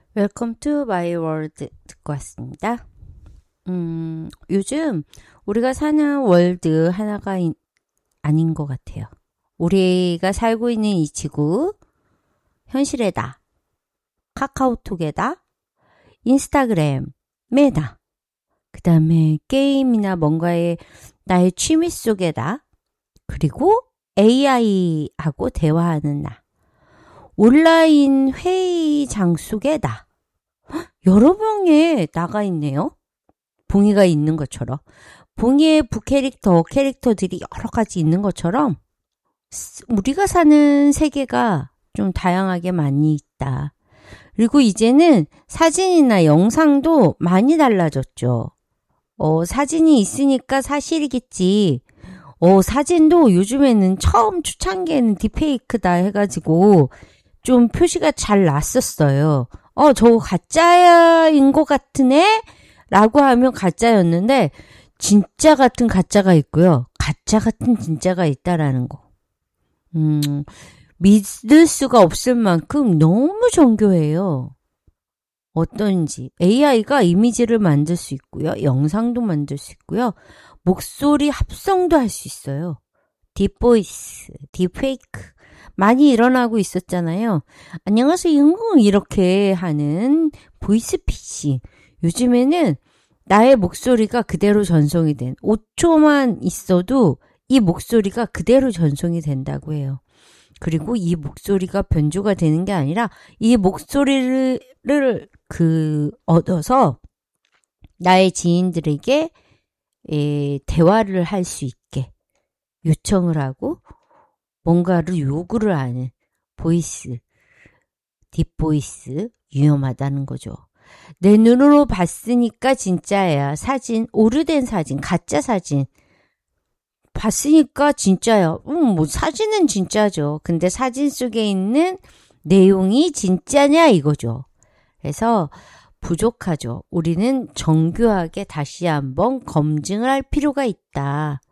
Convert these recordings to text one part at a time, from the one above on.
웰컴 투 마이 월드 듣고 왔습니다. 요즘 우리가 사는 월드 하나가 아닌 것 같아요. 우리가 살고 있는 이 지구, 현실에다, 카카오톡에다, 인스타그램에다, 그 다음에 게임이나 뭔가의 나의 취미 속에다, 그리고 AI하고 대화하는 나. 온라인 회의장 속에다. 여러 명의 나가 있네요. 봉이가 있는 것처럼. 봉이의 캐릭터들이 여러 가지 있는 것처럼 우리가 사는 세계가 좀 다양하게 많이 있다. 그리고 이제는 사진이나 영상도 많이 달라졌죠. 사진이 있으니까 사실이겠지. 사진도 요즘에는 처음 초창기에는 딥페이크다 해가지고 좀 표시가 잘 났었어요. 저거 가짜인 것 같으네? 라고 하면 가짜였는데, 진짜 같은 가짜가 있고요. 가짜 같은 진짜가 있다라는 거. 믿을 수가 없을 만큼 너무 정교해요. 어떤지. AI가 이미지를 만들 수 있고요. 영상도 만들 수 있고요. 목소리 합성도 할 수 있어요. 딥보이스, 딥페이크. 많이 일어나고 있었잖아요. 안녕하세요. 이렇게 하는 보이스피싱. 요즘에는 나의 목소리가 그대로 전송이 된 5초만 있어도 이 목소리가 그대로 전송이 된다고 해요. 그리고 이 목소리가 변조가 되는 게 아니라 이 목소리를 얻어서 나의 지인들에게 대화를 할 수 있게 요청을 하고 뭔가를 요구를 하는 보이스, 딥보이스 위험하다는 거죠. 내 눈으로 봤으니까 진짜야. 사진, 오류된 사진, 가짜 사진. 봤으니까 진짜야. 사진은 진짜죠. 근데 사진 속에 있는 내용이 진짜냐 이거죠. 그래서 부족하죠. 우리는 정교하게 다시 한번 검증을 할 필요가 있다.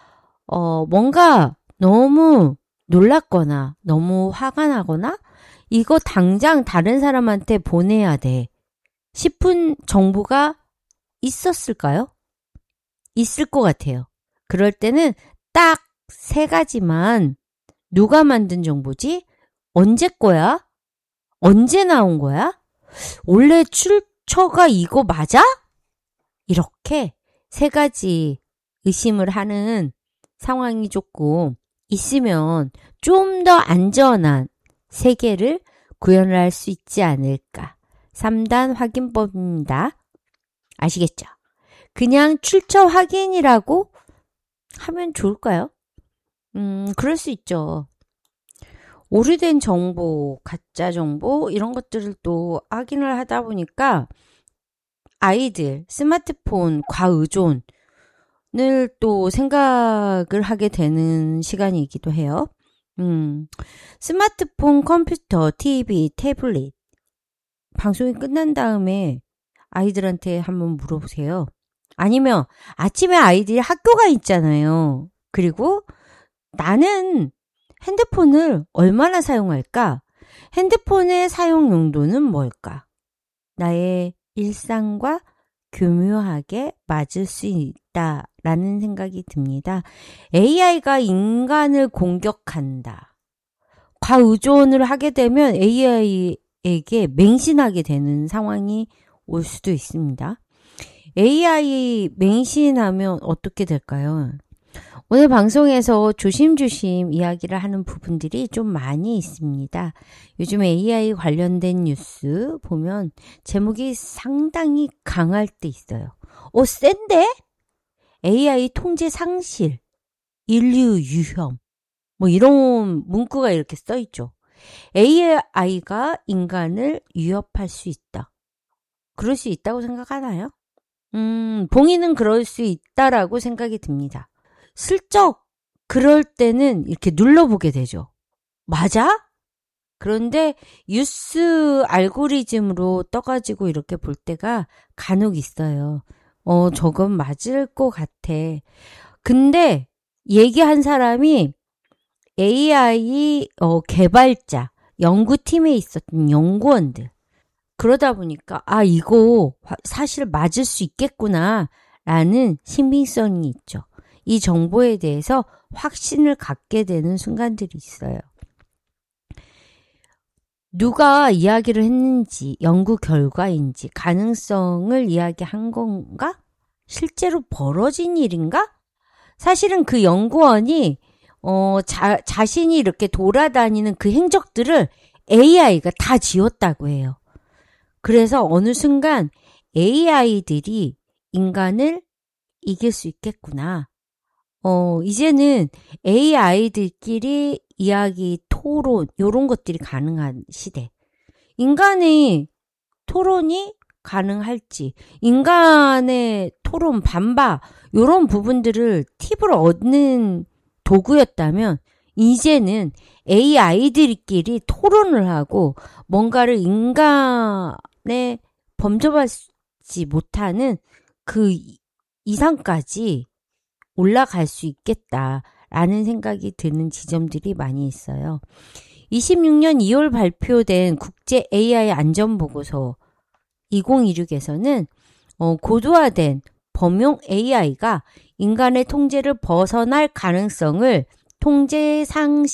뭔가 너무 놀랐거나 너무 화가 나거나 이거 당장 다른 사람한테 보내야 돼 싶은 정보가 있었을까요? 있을 것 같아요. 그럴 때는 딱 3가지만 누가 만든 정보지? 언제 거야? 언제 나온 거야? 원래 출처가 이거 맞아? 이렇게 3가지 의심을 하는 상황이 조금 있으면 좀 더 안전한 세계를 구현을 할 수 있지 않을까. 3단 확인법입니다. 아시겠죠? 그냥 출처 확인이라고 하면 좋을까요? 그럴 수 있죠. 오래된 정보, 가짜 정보 이런 것들을 또 확인을 하다 보니까 아이들 스마트폰 과의존 을 또 생각을 하게 되는 시간이기도 해요. 스마트폰, 컴퓨터, TV, 태블릿 방송이 끝난 다음에 아이들한테 한번 물어보세요. 아니면 아침에 아이들이 학교가 있잖아요. 그리고 나는 핸드폰을 얼마나 사용할까? 핸드폰의 사용 용도는 뭘까? 나의 일상과 교묘하게 맞을 수 있다라는 생각이 듭니다. AI가 인간을 공격한다. 과의존을 하게 되면 AI에게 맹신하게 되는 상황이 올 수도 있습니다. AI 맹신하면 어떻게 될까요? 오늘 방송에서 조심조심 이야기를 하는 부분들이 좀 많이 있습니다. 요즘 AI 관련된 뉴스 보면 제목이 상당히 강할 때 있어요. 센데? AI 통제 상실, 인류 유혐, 이런 문구가 이렇게 써있죠. AI가 인간을 위협할 수 있다. 그럴 수 있다고 생각하나요? 봉이는 그럴 수 있다라고 생각이 듭니다. 슬쩍 그럴 때는 이렇게 눌러보게 되죠. 맞아? 그런데 뉴스 알고리즘으로 떠가지고 이렇게 볼 때가 간혹 있어요. 저건 맞을 것 같아. 근데 얘기한 사람이 AI 개발자, 연구팀에 있었던 연구원들. 그러다 보니까 이거 사실 맞을 수 있겠구나 라는 신빙성이 있죠. 이 정보에 대해서 확신을 갖게 되는 순간들이 있어요. 누가 이야기를 했는지, 연구 결과인지, 가능성을 이야기한 건가? 실제로 벌어진 일인가? 사실은 그 연구원이 자신이 이렇게 돌아다니는 그 행적들을 AI가 다 지웠다고 해요. 그래서 어느 순간 AI들이 인간을 이길 수 있겠구나. 이제는 AI들끼리 이야기, 토론, 요런 것들이 가능한 시대. 인간의 토론이 가능할지, 인간의 토론, 반박, 요런 부분들을 팁을 얻는 도구였다면, 이제는 AI들끼리 토론을 하고, 뭔가를 인간에 범접하지 못하는 그 이상까지 올라갈 수 있겠다라는 생각이 드는 지점들이 많이 있어요. 26년 2월 발표된 국제 AI 안전보고서 2026에서는 고도화된 범용 AI가 인간의 통제를 벗어날 가능성을 통제 상실